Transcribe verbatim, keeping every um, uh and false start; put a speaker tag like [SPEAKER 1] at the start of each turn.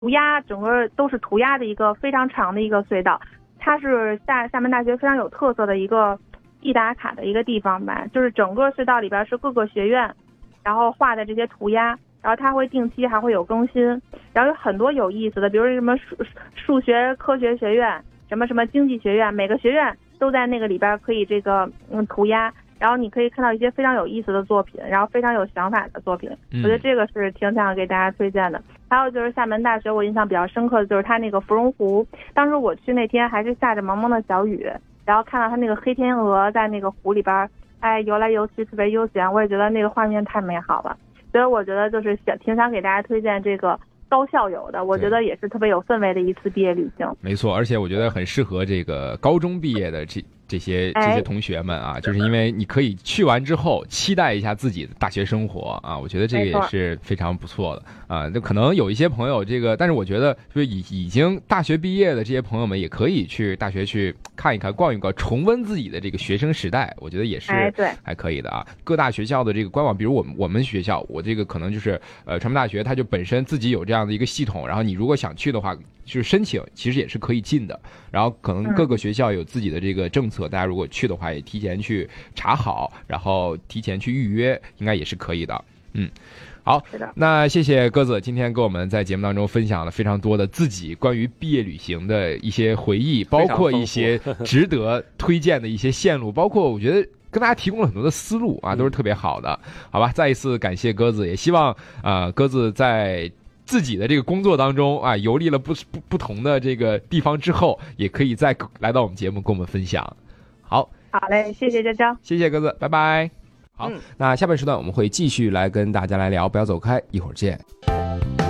[SPEAKER 1] 涂鸦，整个都是涂鸦的一个非常长的一个隧道。它是厦厦门大学非常有特色的一个必打卡的一个地方吧，就是整个隧道里边是各个学院，然后画的这些涂鸦，然后它会定期还会有更新，然后有很多有意思的，比如什么数数学科学学院，什么什么经济学院，每个学院都在那个里边可以这个嗯涂鸦。然后你可以看到一些非常有意思的作品，然后非常有想法的作品，我觉得这个是挺想给大家推荐的。还有就是厦门大学，我印象比较深刻的就是它那个芙蓉湖，当时我去那天还是下着蒙蒙的小雨，然后看到它那个黑天鹅在那个湖里边，哎，游来游去特别悠闲，我也觉得那个画面太美好了。所以我觉得就是想挺想给大家推荐这个高校友的，我觉得也是特别有氛围的一次毕业旅行。
[SPEAKER 2] 没错，而且我觉得很适合这个高中毕业的这这些这些同学们啊，就是因为你可以去完之后期待一下自己的大学生活啊，我觉得这个也是非常不错的啊。就可能有一些朋友这个，但是我觉得就是已已经大学毕业的这些朋友们也可以去大学去看一看、逛一逛，重温自己的这个学生时代，我觉得也是还可以的啊。各大学校的这个官网，比如我们我们学校，我这个可能就是呃传媒大学，它就本身自己有这样的一个系统，然后你如果想去的话，就是申请其实也是可以进的。然后可能各个学校有自己的这个政策，大家如果去的话也提前去查好，然后提前去预约，应该也是可以的。嗯，好，那谢谢鸽子今天跟我们在节目当中分享了非常多的自己关于毕业旅行的一些回忆，包括一些值得推荐的一些线路，包括我觉得跟大家提供了很多的思路啊，都是特别好的。好吧，再一次感谢鸽子，也希望啊、呃、鸽子在自己的这个工作当中啊，游历了不不不同的这个地方之后，也可以再来到我们节目跟我们分享。好，
[SPEAKER 1] 好嘞，谢谢娇娇，
[SPEAKER 2] 谢谢鸽子，拜拜。好、嗯，那下半时段我们会继续来跟大家来聊，不要走开，一会儿见。